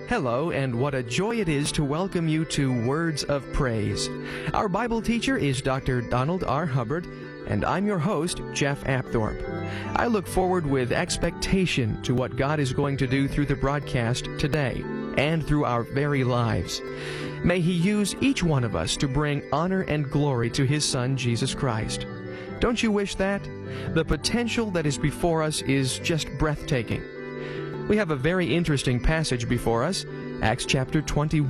Hello, and what a joy it is to welcome you to Words of Praise. Our Bible teacher is Dr. Donald R. Hubbard, and I'm your host, Jeff Apthorpe. I look forward with expectation to what God is going to do through the broadcast today and through our very lives. May He use each one of us to bring honor and glory to His Son, Jesus Christ. Don't you wish that? The potential that is before us is just breathtaking. We have a very interesting passage before us, Acts chapter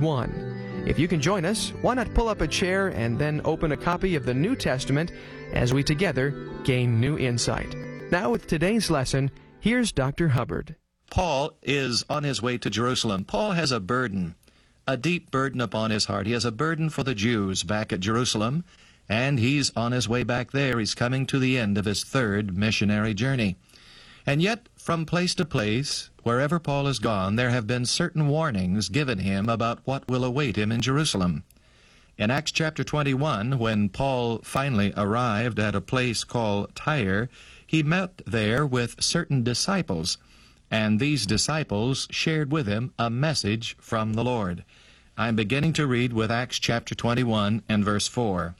21. If you can join us, why not pull up a chair and then open a copy of the New Testament as we together gain new insight. Now with today's lesson, here's Dr. Hubbard. Paul is on his way to Jerusalem. Paul has a burden, a deep burden upon his heart. He has a burden for the Jews back at Jerusalem, and he's on his way back there. He's coming to the end of his third missionary journey. And yet, from place to place, wherever Paul has gone, there have been certain warnings given him about what will await him in Jerusalem. In Acts chapter 21, when Paul finally arrived at a place called Tyre, he met there with certain disciples, and these disciples shared with him a message from the Lord. I'm beginning to read with Acts chapter 21 and verse 4.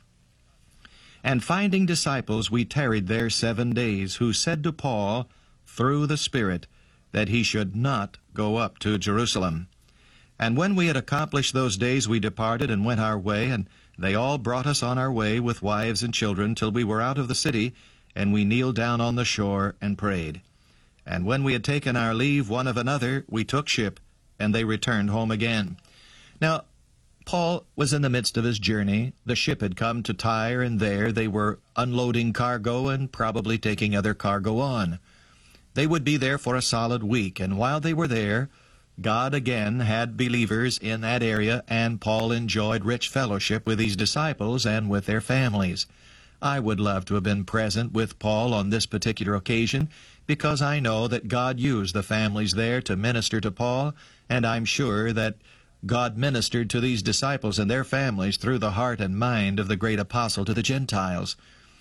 And finding disciples, we tarried there 7 days, who said to Paul, through the Spirit, that he should not go up to Jerusalem. And when we had accomplished those days, we departed and went our way, and they all brought us on our way with wives and children, till we were out of the city, and we kneeled down on the shore and prayed. And when we had taken our leave one of another, we took ship, and they returned home again. Now, Paul was in the midst of his journey. The ship had come to Tyre, and there they were unloading cargo and probably taking other cargo on. They would be there for a solid week, and while they were there, God again had believers in that area, and Paul enjoyed rich fellowship with these disciples and with their families. I would love to have been present with Paul on this particular occasion, because I know that God used the families there to minister to Paul, and I'm sure that God ministered to these disciples and their families through the heart and mind of the great apostle to the Gentiles.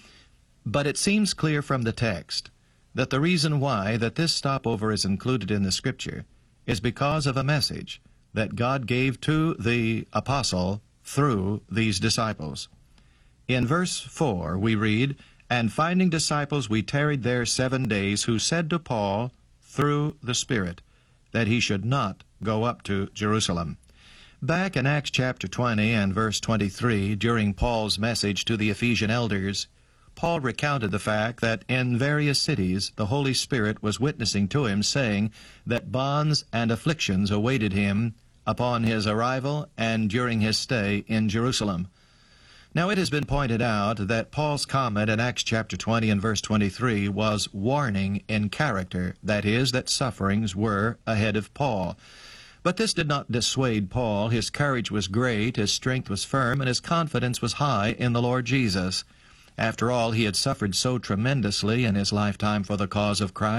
But it seems clear from the text that the reason why that this stopover is included in the Scripture is because of a message that God gave to the apostle through these disciples. In verse 4 we read, And finding disciples we tarried there 7 days, who said to Paul through the Spirit that he should not go up to Jerusalem. Back in Acts chapter 20 and verse 23, during Paul's message to the Ephesian elders, Paul recounted the fact that in various cities the Holy Spirit was witnessing to him, saying that bonds and afflictions awaited him upon his arrival and during his stay in Jerusalem. Now it has been pointed out that Paul's comment in Acts chapter 20 and verse 23 was warning in character, that is, that sufferings were ahead of Paul. But this did not dissuade Paul. His courage was great, his strength was firm, and his confidence was high in the Lord Jesus. After all, he had suffered so tremendously in his lifetime for the cause of Christ.